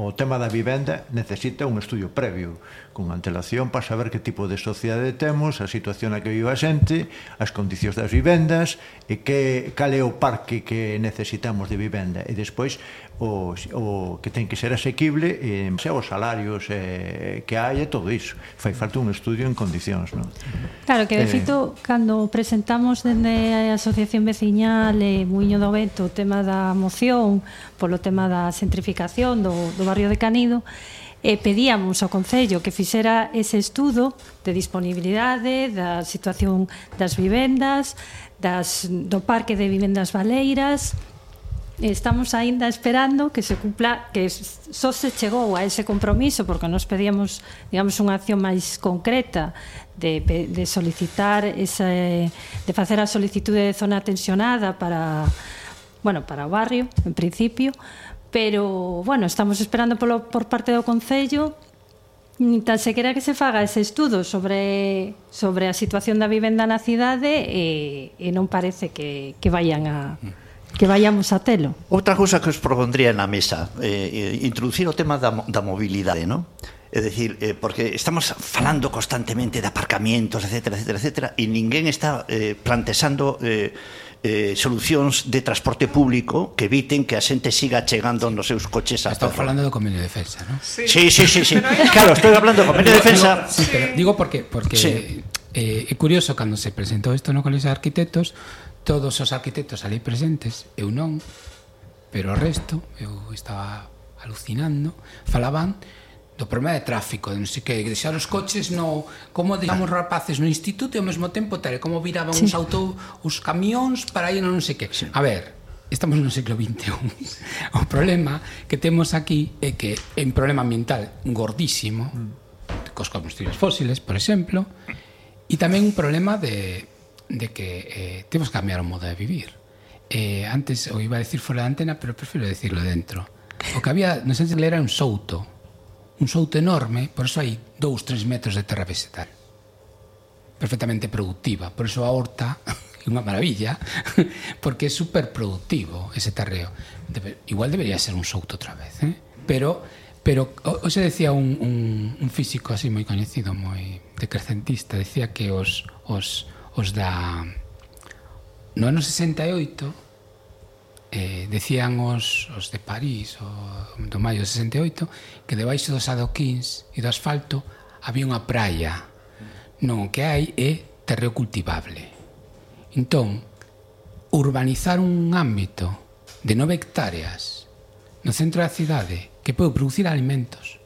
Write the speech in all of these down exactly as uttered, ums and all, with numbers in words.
como o tema da vivenda necesita un estudio previo, con antelación para saber que tipo de sociedade temos, a situación na que vive a xente, as condicións das vivendas e que, cal é o parque que necesitamos de vivenda, e despois o, o que ten que ser asequible e os salarios eh, que hai e todo iso. Fai falta un estudio en condicións, non? Claro, que de feito, eh, cando presentamos dende a Asociación Veciñal e Muiño do Vento o tema da moción polo tema da centrificación do, do barrio de Canido, e pedíamos ao Concello que fixera ese estudo de disponibilidade da situación das vivendas, das, do parque de vivendas baleiras. Estamos aínda esperando que se cumpla, que só se chegou a ese compromiso porque nos pedíamos, digamos, unha acción máis concreta de, de solicitar ese, de facer a solicitude de zona tensionada para, bueno, para o barrio, en principio, pero, bueno, estamos esperando polo, por parte do Concello tan sequera que se faga ese estudo sobre, sobre a situación da vivenda na cidade e, e non parece que, que vayan a que vayamos a telo. Outra cousa que os propondría na mesa, eh, introducir o tema da, da mobilidade, non? É dicir, eh, porque estamos falando constantemente de aparcamientos, etcétera, etcétera, etcétera, e ninguén está eh, plantexando eh, eh, solucións de transporte público que eviten que a xente siga chegando nos seus coches a Estamos falando do convenio de defensa, non? Sí, sí, sí, sí, sí. Claro, estou hablando do convenio de defensa. Sí, pero digo porque, porque sí. eh, é curioso, cando se presentou isto no Colegio de Arquitectos, todos os arquitectos ali presentes, eu non, pero o resto, eu estaba alucinando, falaban do problema de tráfico, de non sei que, deixar os coches no, como deixamos rapaces no instituto e ao mesmo tempo tal, como viraban sí. os auto, os camións para ir no non sei que. A ver, estamos no século vinte e un. O problema que temos aquí é que é un problema ambiental gordísimo, mm. cos combustibles fósiles, por exemplo, e tamén un problema de de que eh, temos que cambiar o modo de vivir. Eh, antes, o iba a decir fora da antena, pero prefiro decirlo dentro. O que había, non sei se era un souto, un souto enorme, por eso hai dous, tres metros de terra vegetal. Perfectamente productiva. Por eso a horta é unha maravilla, porque é super productivo ese terreo. Debe, igual debería ser un souto outra vez, eh? Pero, pero hoxe decía un, un, un físico así moi coñecido, moi decrecentista, decía que os, os os da no ano sesenta e oito eh, decían os, os de París o, do maio de sesenta e oito que debaixo dos adoquíns e do asfalto había unha praia, non, o que hai é terreo cultivable. Entón, urbanizar un ámbito de nove hectáreas no centro da cidade que pode producir alimentos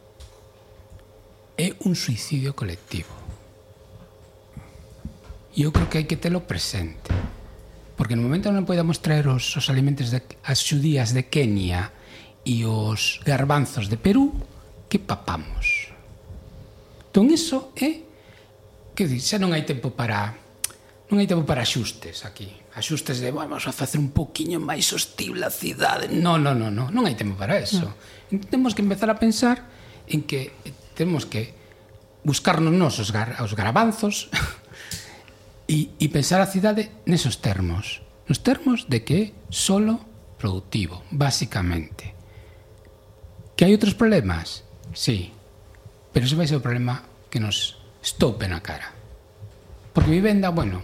é un suicidio colectivo. E eu creo que hai que telo presente, porque no momento non podemos traer os, os alimentos de, as xudías de Kenia e os garbanzos de Perú, que papamos. Entón iso é que di, xa non hai tempo para non hai tempo para axustes aquí, axustes de vamos a facer un poquinho máis hostible a cidade. Non, non, non, non, non hai tempo para eso. No. Temos que empezar a pensar en que temos que buscarnos nos os, gar, os garbanzos E, e pensar a cidade nesos termos, nos termos de que é solo productivo, basicamente. Que hai outros problemas? Sí, pero ese vai ser o problema que nos estope na cara. Porque vivenda, bueno,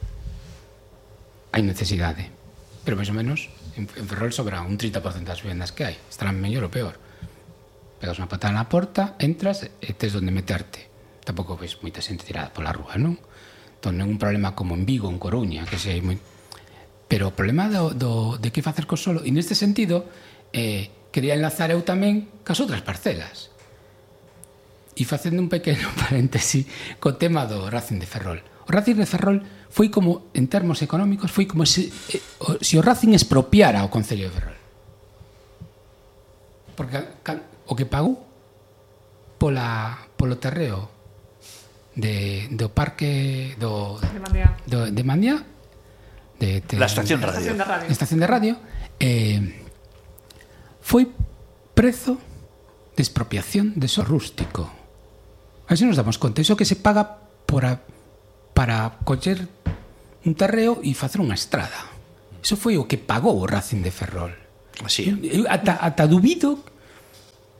hai necesidade, pero máis ou menos en, en Ferrol sobra un trinta por cento das vivendas que hai, estarán mellor ou peor. Pegas unha patada na porta, entras e tes onde meterte. Tampouco veis moita xente tirada pola rúa, non? Entón, non é un problema como en Vigo, en Coruña, que sei moi... Pero o problema do, do, de que facer co solo, e neste sentido, eh, quería enlazar eu tamén cas outras parcelas. E facendo un pequeno paréntesi co tema do Racing de Ferrol. O Racing de Ferrol foi como, en termos económicos, foi como se, eh, o, se o Racing expropiara o Concello de Ferrol. Porque o que pagou pola, polo terreo de, do parque do, de Mandiá, do, de Mandiá de, de, la estación de radio, radio. estación de radio eh, foi prezo de expropiación de so rústico. Así nos damos conta, iso que se paga por a, para coller un terreo e facer unha estrada. Iso foi o que pagou o Racing de Ferrol. Así. Eu ata, ata dubido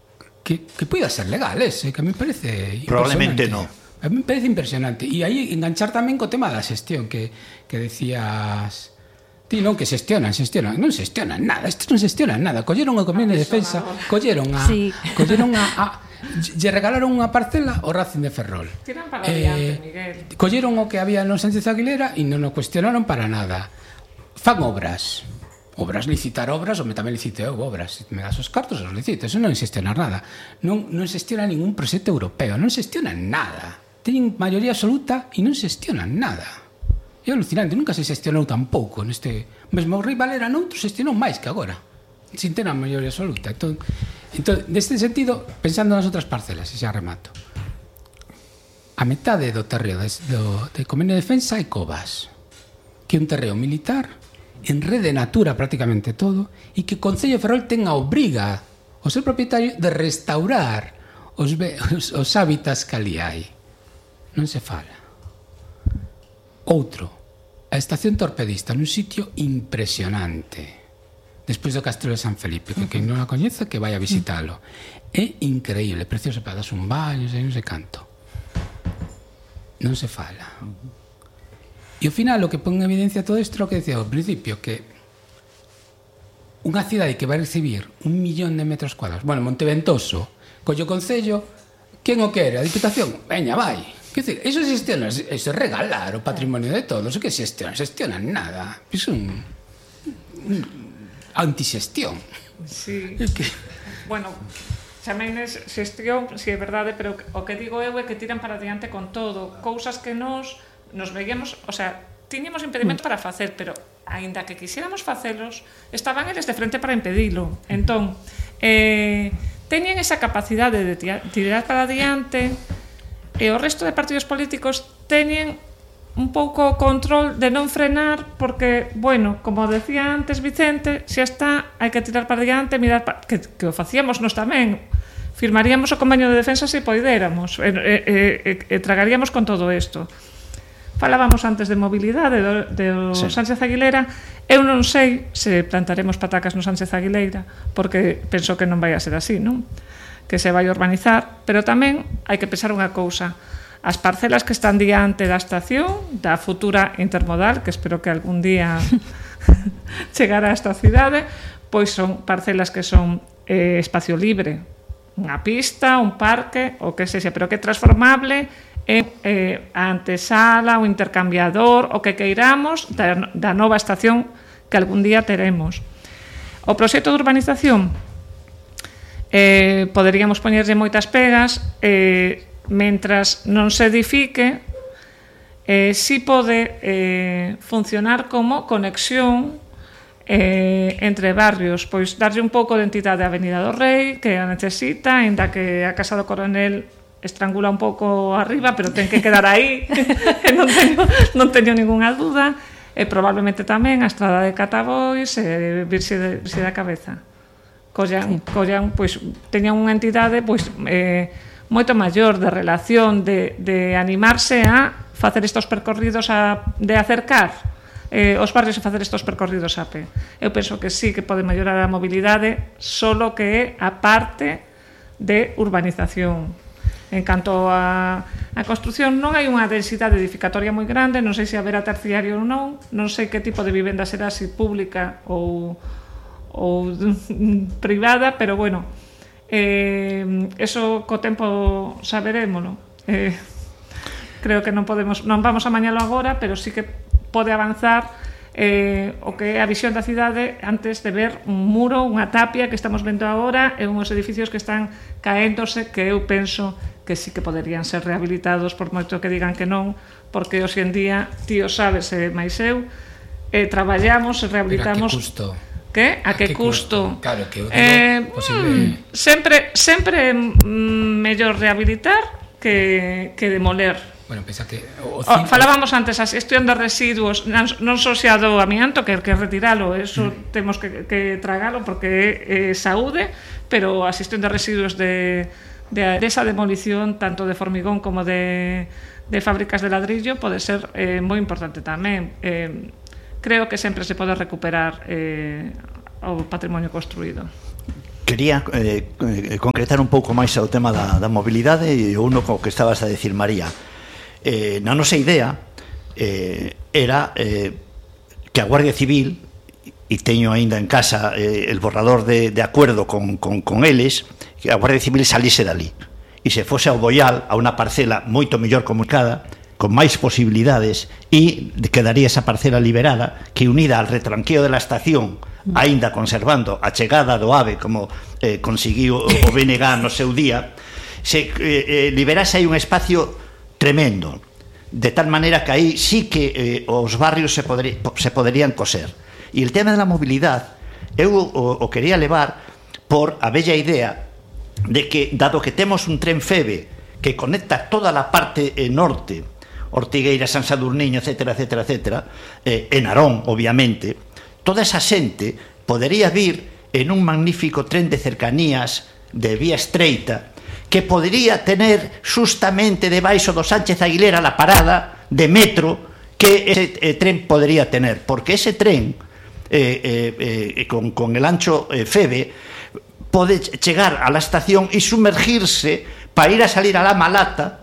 que, que pueda ser legal ese, que a mí me parece probablemente no. A mí me parece impresionante. E aí enganchar tamén co tema da xestión que, que decías ti, non, que xestionan, xestionan non xestionan nada, isto non xestionan nada. Colleron a Comunidade de Defensa, colleron a sí. colleron a, a lle regalaron unha parcela ao Racing de Ferrol. Tiran para adiante, eh, Miguel. Colleron o que había no Sánchez Aguilera e non o cuestionaron para nada. Fan obras. Obras, licitar obras, ou me tamén licitei obras. Me das os cartos, os licito. Eso non xestiona nada. Non, non xestiona ningún proxecto europeo. Non xestiona nada. Teñen maioría absoluta e non xestionan nada. É alucinante, nunca se xestionou tampouco neste... Mesmo o Rei Valera noutro xestionou máis que agora, sin ter a maioría absoluta. Entón, entón, neste sentido, pensando nas outras parcelas, e xa remato, a metade do terreo de, do, de Comenio de Defensa é Covas, que é un terreo militar, en rede natura prácticamente todo, e que o Concello de Ferrol ten a obriga, o seu propietario, de restaurar os, os, os hábitats que ali hai. Non se fala. Outro, a estación torpedista nun sitio impresionante despois do Castelo de San Felipe, que quen non a coñece que vai a visitalo. É increíble, precioso para darse un baño, non sei canto. Non se fala. E ao final o que pon en evidencia todo isto é o que decía ao principio, que unha cidade que vai recibir un millón de metros cuadrados, bueno, Monteventoso, collo Concello, quen o quere? A Diputación? Veña, vai. Quer dizer, eso xestiona, eso é regalar o patrimonio de todos. O que xestiona? Xestiona nada. É un, un antixestión. Sí. Que... Bueno, tamén é xestión, si é verdade, pero o que digo eu é que tiran para diante con todo. Cousas que nos, nos veíamos, o sea, tiñamos impedimento para facer, pero aínda que quixéramos facelos, estaban eles de frente para impedilo. Entón, eh, teñen esa capacidade de tirar para diante. E o resto de partidos políticos teñen un pouco o control de non frenar porque, bueno, como decía antes Vicente, xa está, hai que tirar para diante, mirar pa... que, que o facíamos nos tamén. Firmaríamos o convenio de defensa se poidéramos e, e, e, e tragaríamos con todo isto. Falábamos antes de mobilidade do, do sí. Sánchez Aguilera. Eu non sei se plantaremos patacas no Sánchez Aguilera porque penso que non vai a ser así, non? Que se vai urbanizar, pero tamén hai que pensar unha cousa. As parcelas que están diante da estación, da futura intermodal, que espero que algún día chegara a esta cidade, pois son parcelas que son eh, espacio libre, unha pista, un parque, o que sexa, pero que é transformable en eh, a antesala, o intercambiador, o que queiramos da, da nova estación que algún día teremos. O proxecto de urbanización Eh, poderíamos poñerlle moitas pegas, eh, mentras non se edifique, eh, si pode eh, funcionar como conexión eh, entre barrios, pois darlle un pouco de entidade á Avenida do Rei, que a necesita, ainda que a Casa do Coronel estrangula un pouco arriba, pero ten que quedar aí, non teño, non teño ninguna dúda, e probablemente tamén a Estrada de Catabois e Virxe, de, Virxe da Cabeza. Collan, sí. collan, pois, teñan unha entidade pois, eh, moito maior de relación, de, de animarse a facer estos percorridos a, de acercar eh, os barrios e facer estos percorridos a pé. Eu penso que sí que pode mellorar a mobilidade, solo que é a parte de urbanización. En canto a, a construción, non hai unha densidade edificatoria moi grande, non sei se haberá terciario ou non, non sei que tipo de vivenda será, se pública ou ou privada, pero bueno, eh, eso co tempo saberémolo. Eh, creo que non podemos, non vamos a mañalo agora, pero sí que pode avanzar eh, o que é a visión da cidade antes de ver un muro, unha tapia que estamos vendo agora e uns edificios que están caéndose, que eu penso que sí que poderían ser rehabilitados, por moito que digan que non, porque hoxe en día, tío sabes, e máis eu, eh, traballamos e rehabilitamos. Pero a que custo? Que? A, a que, que custo? custo? Claro, que eh, posible... mm, sempre sempre mm, mellor rehabilitar que, que demoler. Bueno, pensa que o cinco... oh, falábamos antes a xestión de residuos, non só xa do amianto, que que retiralo, eso mm. temos que, que tragalo porque é eh, saúde, pero a xestión de residuos de, de esa demolición tanto de formigón como de, de fábricas de ladrillo pode ser eh, moi importante tamén. Eh, creo que sempre se pode recuperar eh, o patrimonio construído. quería eh, eh, concretar un pouco máis o tema da, da mobilidade e o uno co que estabas a decir, María. Eh, na nosa idea eh, era eh, que a Guardia Civil, e teño aínda en casa eh, el borrador de, de acuerdo con, con, con eles, que a Guardia Civil salise dali e se fose ao Boial, a unha parcela moito mellor comunicada, con máis posibilidades, e quedaría esa parcela liberada que, unida al retranqueo de la estación, aínda conservando a chegada do AVE como eh, conseguiu o B N G no seu día, se eh, liberase aí un espacio tremendo, de tal maneira que aí sí que eh, os barrios se, podri, se poderían coser. E el tema da mobilidade eu o, o quería levar por a bella idea de que, dado que temos un tren FEBE que conecta toda a parte eh, norte, Ortigueira, San Sadurniño, etcétera, etcétera, etcétera, eh, en Narón, obviamente, toda esa xente podería vir en un magnífico tren de cercanías de vía estreita que podería tener justamente debaixo do Sánchez Aguilera la parada de metro que ese eh, tren podería tener, porque ese tren eh, eh, eh, con, con el ancho eh, FEBE pode chegar a la estación e sumergirse para ir a salir a la Malata.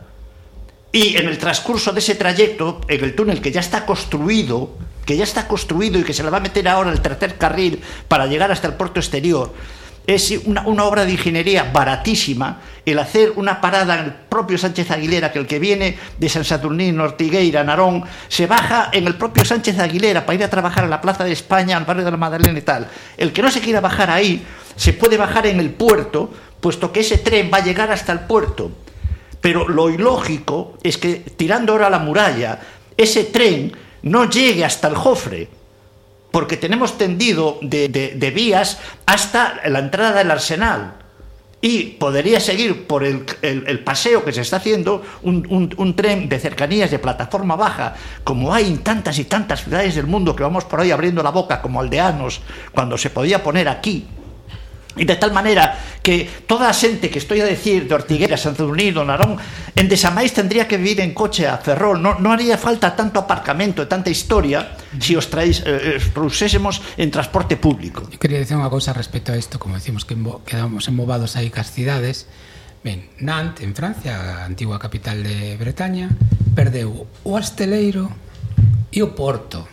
Y en el transcurso de ese trayecto, en el túnel que ya está construido, que ya está construido y que se le va a meter ahora el tercer carril para llegar hasta el puerto exterior, es una, una obra de ingeniería baratísima el hacer una parada en el propio Sánchez Aguilera, que el que viene de San Saturnino, Ortigueira, Narón, se baja en el propio Sánchez Aguilera para ir a trabajar a la Plaza de España, al barrio de la Madalena y tal. El que no se quiera bajar ahí, se puede bajar en el puerto, puesto que ese tren va a llegar hasta el puerto. Pero lo ilógico es que, tirando ahora la muralla, ese tren no llegue hasta el Jofre, porque tenemos tendido de, de, de vías hasta la entrada del Arsenal, y podría seguir por el, el, el paseo que se está haciendo un, un, un tren de cercanías de plataforma baja, como hay en tantas y tantas ciudades del mundo que vamos por ahí abriendo la boca como aldeanos, cuando se podía poner aquí. E de tal maneira que toda a xente que estoy a decir de Ortigueira, San Sadurniño, Narón, en Desamais tendría que vivir en coche a Ferrol. Non, non haría falta tanto aparcamento e tanta historia se os traís, eh, trouxésemos en transporte público. Eu quería dicir unha cousa respecto a isto, como decimos que quedamos embobados aí cas cidades. Ben, Nantes, en Francia, a antigua capital de Bretaña, perdeu o Asteleiro e o Porto.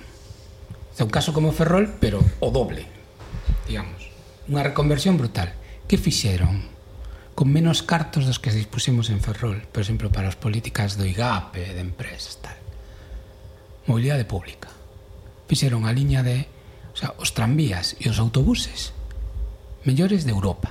É un caso como Ferrol, pero o doble, digamos. Unha reconversión brutal. Que fixeron? Con menos cartos dos que dispusimos en Ferrol, por exemplo, para as políticas do I G A P, de empresas, tal. Mobilidade pública. Fixeron a liña de... O sea, os tranvías e os autobuses mellores de Europa.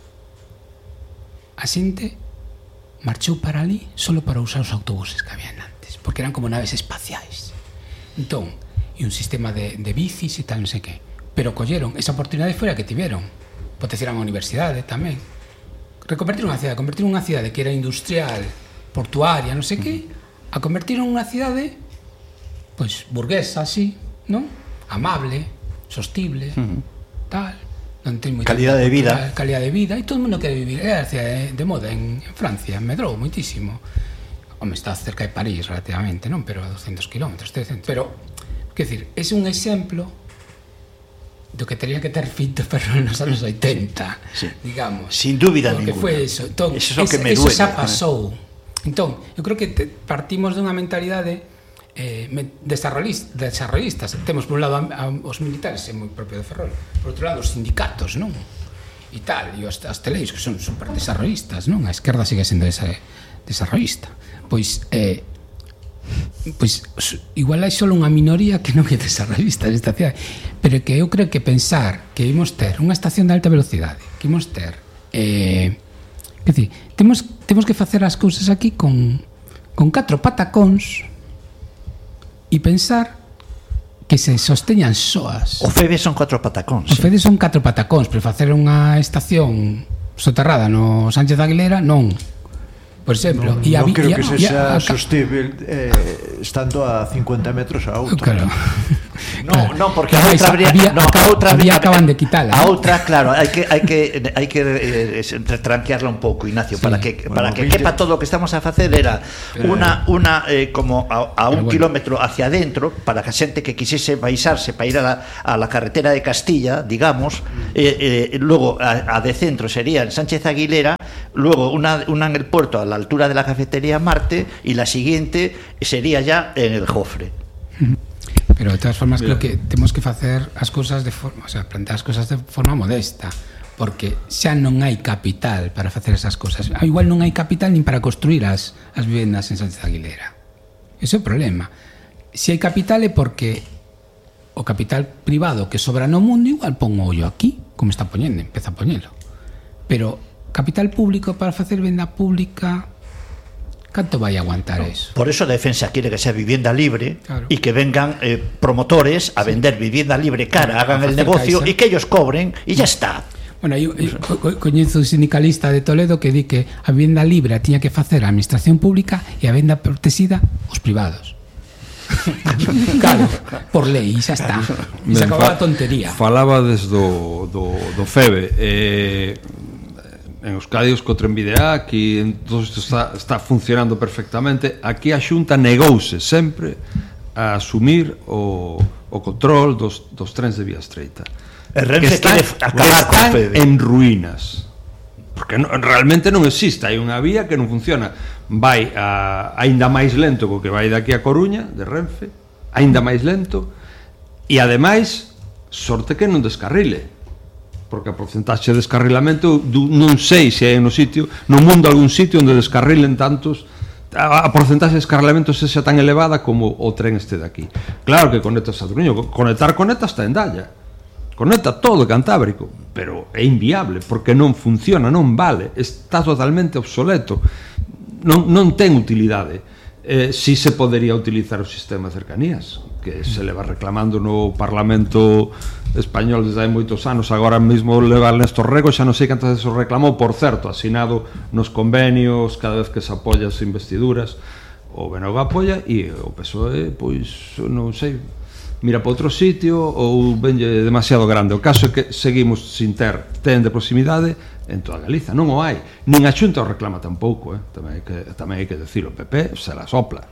A xente marchou para ali solo para usar os autobuses que habían antes, porque eran como naves espaciais. Entón, e un sistema de, de bicis e tal, non sei que. Pero colleron, esa oportunidade foi a que tiveron. Potenciaron a universidade tamén. Reconvertiron unha cidade, convertiron unha cidade que era industrial, portuaria, non sei que, a convertiron unha cidade pois burguesa, así, non? Amable, sostible, uh-huh. tal, non ten moita calidad de vida, calidad de vida, e todo o mundo quere vivir. É a cidade de moda en, en Francia, en medrou moitísimo. Home, está cerca de París relativamente, non? Pero a doscientos kilómetros, trescentos. Pero, quer dizer, é un exemplo do que teria que ter feito Ferrol nos anos oitenta, sí. Digamos. Sin dúbida ninguna. Que foi eso. Entón, eso é o que me eso duele. Xa pasou. Entón, eu creo que te, partimos dunha mentalidade eh, desarrollistas, desarrollistas. Temos por un lado a, a, os militares, é moi propio de Ferrol. Por outro lado, os sindicatos, non? E tal, e os asteleiros, que son super desarrollistas, non? A esquerda sigue sendo esa desarrollista. Pois, eh, pois igual hai só unha minoría que non é desarrollista nesta cidade, pero que eu creo que pensar que imos ter unha estación de alta velocidade, que imos ter eh, que decir, temos, temos que facer as cousas aquí con, con catro patacóns e pensar que se sosteñan soas. O FEBE son catro patacóns. O FEBE son catro patacóns, pero facer unha estación soterrada no Sánchez Aguilera, non. Por exemplo, non, e non creo a, que e sexa a, sostible eh, estando a cincuenta metros a outra. Claro. No, claro. no, porque a outra habría, había, no, a outra había, acaban de quitala. A outra, claro, hai que hai que hai que eh, retranquearla un pouco, Ignacio, sí. para que bueno, para que quepa todo o que estamos a facer era pero, unha una eh, como a, a un bueno. kilómetro hacia adentro para que a xente que quisese baixarse para ir a la, a la carretera de Castilla, digamos, eh, eh, luego a, a de centro sería en Sánchez Aguilera, luego una una en el puerto a la altura de la cafetería Marte y la siguiente sería ya en el Jofre. Pero de todas formas creo que temos que facer as cousas de forma, o sea, plantear as cousas de forma modesta, porque xa non hai capital para facer esas cousas. Igual non hai capital nin para construir as, as vivendas en Sánchez Aguilera. Ese é o problema. Se hai capital é porque o capital privado que sobra no mundo igual pon o ollo aquí, como está poñendo, empeza a poñelo. Pero capital público para facer venda pública, ¿canto vai a aguantar no, eso? Por eso a defensa quiere que sea vivienda libre claro. y que vengan eh, promotores a sí. vender vivienda libre cara, claro, hagan el negocio caixa. Y que ellos cobren y ya está. Bueno, eu, eu co coñezo un sindicalista de Toledo que di que a vivienda libre tiña que facer a administración pública e a venda protegida os privados. Claro, por lei, xa está. E se acabou a tontería. Falaba desde do, do, do FEBE eh, en Euskadi os co Trenbide A, aquí todo isto está, está funcionando perfectamente. Aquí a Xunta negouse sempre a asumir o, o control dos, dos trens de vía estreita que están, están en ruínas porque no, realmente non existe, hai unha vía que non funciona, vai a, aínda máis lento co que vai daqui a Coruña de Renfe, aínda máis lento e ademais sorte que non descarrile, porque a porcentaxe de descarrilamento non sei se hai no sitio no mundo algún sitio onde descarrilen tantos, a porcentaxe de descarrilamento sexa tan elevada como o tren este de aquí. Claro que conecta a Coruña, conectar conecta hasta Endaya, conecta todo o Cantábrico, pero é inviable porque non funciona, non vale, está totalmente obsoleto, non, non ten utilidade. Eh, si se podería utilizar o sistema de cercanías que se leva reclamando no Parlamento español desde hai moitos anos, agora mesmo leva Néstor Rego, xa non sei cantas veces o reclamou, por certo, asinado nos convenios cada vez que se apoia as investiduras, o B N G apoia e o P S O E, pois non sei, mira para outro sitio ou venlle demasiado grande. O caso é que seguimos sin ter ten de proximidade en toda Galiza, non o hai, nin a Xunta o reclama tampouco, eh? tamén, hai que, tamén hai que decir, o P P se la sopla.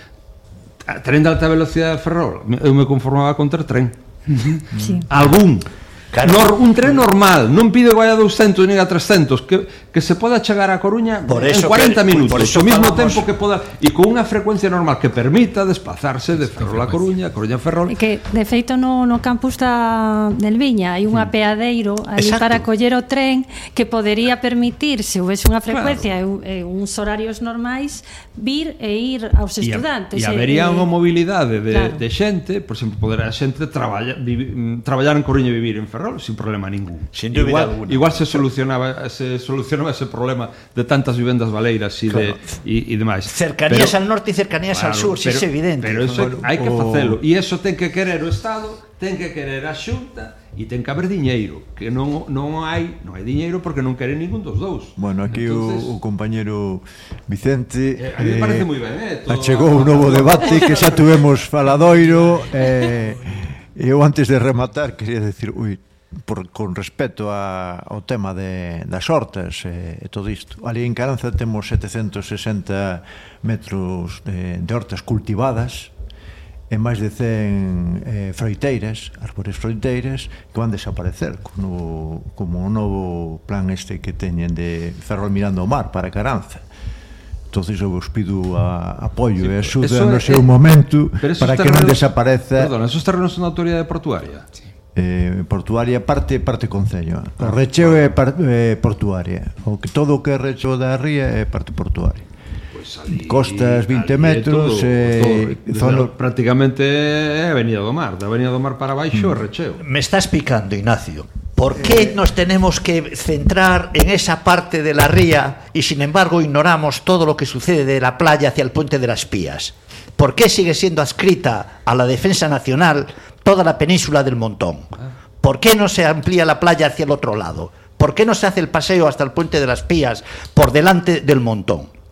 A tren de alta velocidade de Ferrol, eu me conformaba con ter tren. Sí. Algún claro. Nor, un tren normal, non pide que vaya a doscientos nin a trescientos, que, que se poda chegar a Coruña por en cuarenta que, minutos, ao mesmo falamos... tempo que poda, e con unha frecuencia normal que permita desplazarse de Ferrol a Coruña, Coruña a Ferrol. E que, de feito, no, no campus da, del Viña hai un apeadeiro ali exacto. para coller o tren que podería permitir, se houvese unha frecuencia claro. e, e uns horarios normais, vir e ir aos estudantes. E, e habería e, unha mobilidade de, claro. de xente, por exemplo, poder a xente traballa, vivi, traballar en Coruña e vivir en Ferrol sin problema ningún. Sin dúbida alguna. Igual se solucionaba se solucionaba ese problema de tantas vivendas baleiras e claro. de e, e demais. Cercanías pero, al norte e cercanías claro, al sur, pero, si es evidente. Pero eso bueno, hai que facelo e eso ten que querer o Estado, ten que querer a Xunta e ten que haber diñeiro, que non non hai, non hai diñeiro porque non quere ningún dos dous. Bueno, aquí entonces, o, o compañeiro Vicente eh, a mí me parece moi ben, eh, todo achegou un novo debate que xa tuvemos faladoiro eh, e eu antes de rematar quería decir, ui, por, con respecto a, ao tema de, das hortas e, e todo isto. Ali en Caranza temos setecentos sesenta metros de, de hortas cultivadas e máis de cen eh, froiteiras, árbores froiteiras que van desaparecer como, como o novo plan este que teñen de Ferrol mirando ao mar para Caranza. Entonces eu vos pido a, apoio sí, e axuda no seu é, momento para que non desapareza. Perdón, esos terrenos son de autoridade portuaria? Sí. Eh, portuaria parte parte concello. O recheo é par, eh, portuaria. O que todo o que é recheo da ría é parte portuaria. Pues ali, costas vinte metros eh, todo, prácticamente é Avenida do Mar, da Avenida do Mar para baixo é mm. recheo. Me está explicando, Ignacio, ¿por qué nos tenemos que centrar en esa parte de la ría y sin embargo ignoramos todo lo que sucede de la playa hacia el Puente de las Pías? ¿Por qué sigue siendo adscrita a la defensa nacional toda la península del Montón? ¿Por qué no se amplía la playa hacia el otro lado? ¿Por qué no se hace el paseo hasta el Puente de las Pías por delante del Montón?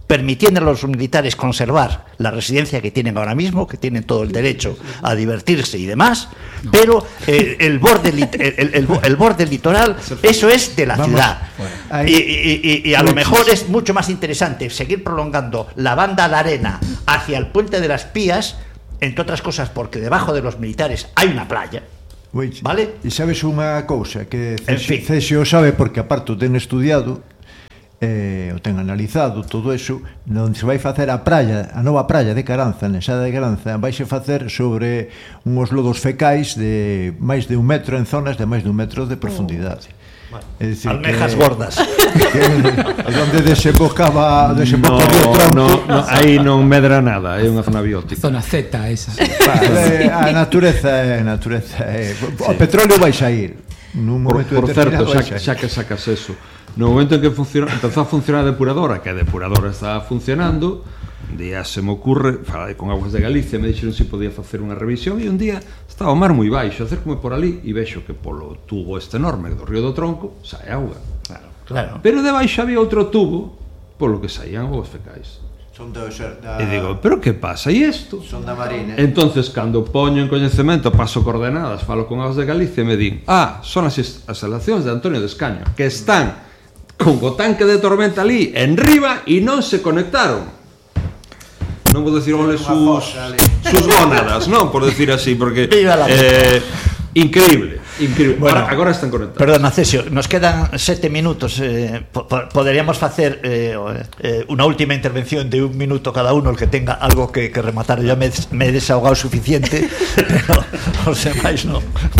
permitiendo a los militares conservar la residencia que tienen ahora mismo, que tienen todo el derecho a divertirse y demás, pero eh, el, borde, el, el, el, el borde litoral, eso es de la Vamos, ciudad. bueno, y, y, y, y a lo mejor es mucho más interesante seguir prolongando la banda de arena hacia el puente de las Pías, entre otras cosas porque debajo de los militares hay una playa. Vale? E sabes unha cousa que En fin. Cesio sabe porque aparte o ten estudiado, eh, o ten analizado todo eso, onde se vai facer a praia, a nova praia de Caranza, na Sada de Caranza, vai se facer sobre unhos lodos fecais de máis de un metro en zonas de máis de un metro de profundidade. Bueno, é dicir, almejas que, gordas. Que, onde desembocaba, desembocaba no, o tronco. no, no, aí non medra nada, é unha zona biótica. Zona Z esa. Vale, a natureza é natureza é, o petróleo vai sair nun Por, momento por certo, determinado vai xa, sair. xa que sacas eso, no momento en que funciona, empezou a funcionar a depuradora, que a depuradora está funcionando, un día se me ocurre, falei con Aguas de Galicia, me dixeron se si podía facer unha revisión, e un día estaba o mar moi baixo, acercome por ali e vexo que polo tubo este enorme do río do Tronco sae auga. Claro, claro. Pero debaixo había outro tubo polo que saían aguas fecais. Son da, da, E digo, pero que pasa? E isto? son da Marina. Entonces, cando poño en coñecemento, paso coordenadas, falo con Aguas de Galicia e me din, ah, son as instalacións de Antonio de Escaño, que están con o tanque de tormenta ali en riba e non se conectaron. Non vou decir ole sus, sus gónadas, non, por decir así, porque eh, increíble, increíble. Bueno, ahora, agora están conectados. Perdona, Cesio, nos quedan sete minutos. eh, po Poderíamos facer eh, eh, unha última intervención de un minuto cada uno, el que tenga algo que, que rematar. Ya me, me he desahogado suficiente, pero os demais non.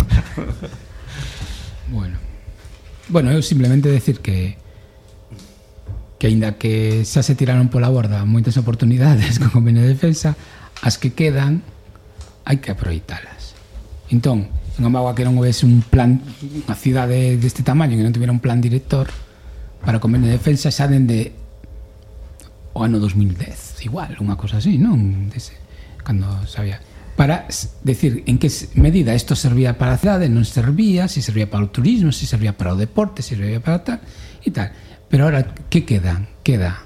Bueno, bueno, eu simplemente decir que que aínda que xa se tiraron pola borda moitas oportunidades con convenio de defensa, as que quedan hai que aproveitalas. Entón, non mágoa que non houvese un plan, unha cidade deste tamaño que non tivera un plan director para convenio de defensa xa dende o ano dos mil dez, igual, unha cosa así, non? Dese, cando sabía para decir en que medida isto servía para a cidade, non servía, se servía para o turismo, se servía para o deporte, se servía para tal e tal. Pero ahora, que quedan? Queda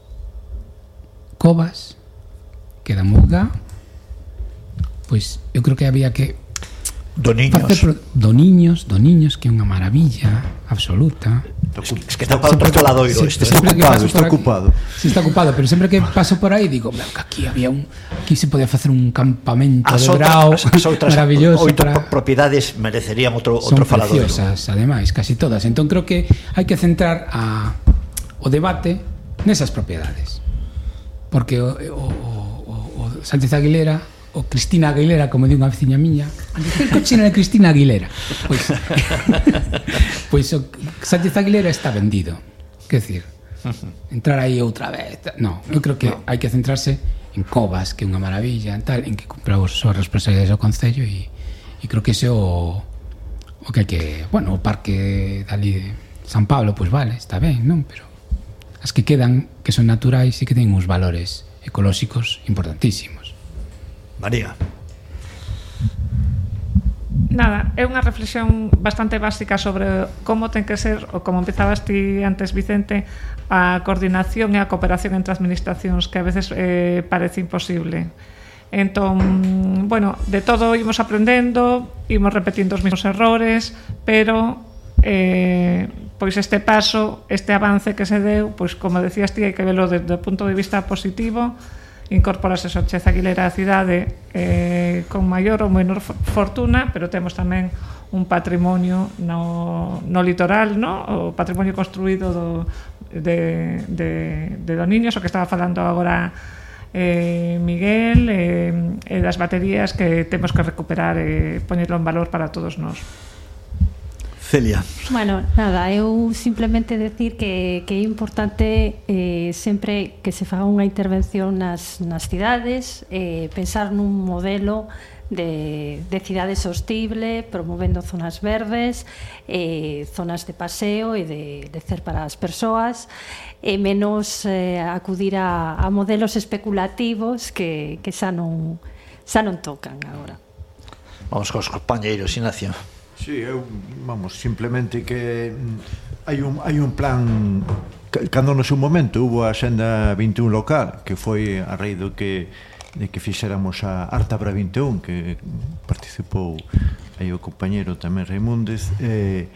Covas, queda Muga, pois eu creo que había que Doniños. Pro... Doniños, Doniños, que é unha maravilla absoluta. Es que está para outro faladoiro isto. Está ocupado, está ocupado. Sí, está ocupado, pero sempre que paso por aí digo, que aquí había un, aquí se podía facer un campamento as de brao maravilloso. Oito para... propiedades merecerían outro son outro faladoiro. Son preciosas, ademais, casi todas. Entón creo que hai que centrar a, o debate nesas propiedades. Porque o, o, o, o Sánchez Aguilera, o Cristina Aguilera, como di unha veciña miña, que cochina de Cristina Aguilera. Pois, pois o Sánchez Aguilera está vendido. Quer decir, entrar aí outra vez. No, eu creo que hai que centrarse en Covas, que é unha maravilla, en tal, en que cumpra as súas responsabilidades ao Concello e, e creo que ese é o, o que hai que, bueno, o parque dali de San Pablo, pois vale, está ben, non? Pero as que quedan, que son naturais e que ten uns valores ecolóxicos importantísimos. María. Nada, é unha reflexión bastante básica sobre como ten que ser, ou como empezabas ti antes, Vicente, a coordinación e a cooperación entre administracións, que a veces eh, parece imposible. Entón, bueno, de todo imos aprendendo, imos repetindo os mesmos errores, pero eh, pois este paso, este avance que se deu, pois como decías ti, hai que velo desde o punto de vista positivo. Incorporase Sánchez Aguilera á cidade eh, con maior ou menor fortuna, pero temos tamén un patrimonio no, no litoral, no? O patrimonio construído do, de, de, de Doniños, o que estaba falando agora eh, Miguel, eh, e das baterías que temos que recuperar e poñerlo en valor para todos nós. Celia. Bueno, nada, eu simplemente decir que, que é importante eh, sempre que se faga unha intervención nas, nas cidades, eh, pensar nun modelo de, de cidade sostible, promovendo zonas verdes, eh, zonas de paseo e de, de cer para as persoas, e menos eh, acudir a, a modelos especulativos que, que xa non, xa non tocan agora. Vamos cos compañeiros, Ignacio. Sí, eu, vamos, simplemente que hai un, hai un plan cando no seu momento hubo a Senda vinte e un local, que foi a raíz do que de que fixéramos a Artabra vinte e un, que participou aí o compañero tamén Raimúndez, eh,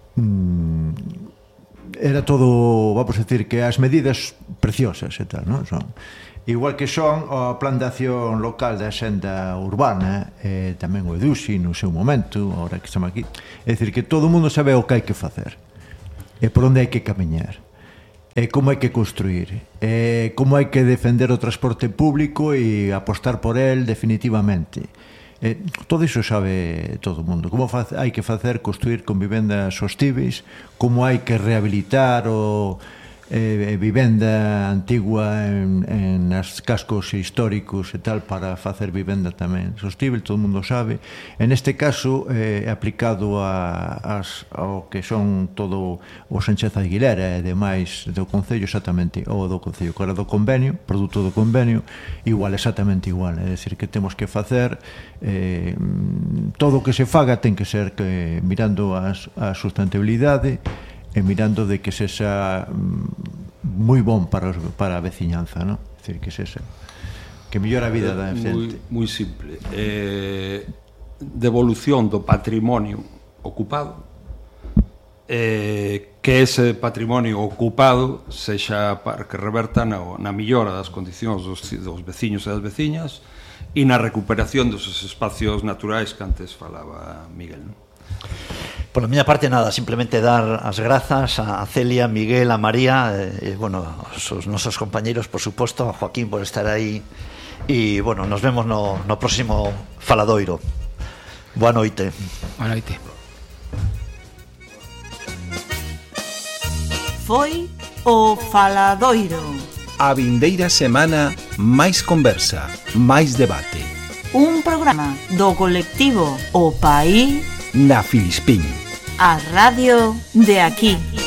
mm, era todo, vamos a decir, que as medidas preciosas e tal, non? Son igual que son o plan de acción local da Xenda Urbana, eh, tamén o EDUSI no seu momento, agora que estamos aquí, é dicir, que todo o mundo sabe o que hai que facer e por onde hai que camiñar, e como hai que construir, e como hai que defender o transporte público e apostar por el definitivamente. E todo iso sabe todo o mundo. Como hai que facer construir con vivendas sostíveis, como hai que rehabilitar o eh, vivenda antigua en, en as cascos históricos e tal para facer vivenda tamén sostível, todo o mundo sabe. En este caso, eh, aplicado a, as, ao que son todo o Sánchez Aguilera e demais do Concello, exactamente, ou do Concello, que era do convenio, produto do convenio, igual, exactamente igual. É dicir, que temos que facer eh, todo o que se faga ten que ser que mirando as, a sustentabilidade e mirando de que sexa moi bon para, os, para a veciñanza, non? É dicir, que sexa que mellora a vida da xente. Moi simple. Eh, devolución do patrimonio ocupado, eh, que ese patrimonio ocupado sexa para que reverta na, na millora das condicións dos, dos veciños e das veciñas e na recuperación dos espacios naturais que antes falaba Miguel, non? Por la miña parte, nada, simplemente dar as grazas a Celia, a Miguel, a María, e, eh, bueno, os nosos compañeros, por suposto, a Joaquín por estar aí, e, bueno, nos vemos no, no próximo Faladoiro. Boa noite. Boa noite. Foi o Faladoiro. A vindeira semana, máis conversa, máis debate. Un programa do colectivo O País na Filispín. A radio de aquí.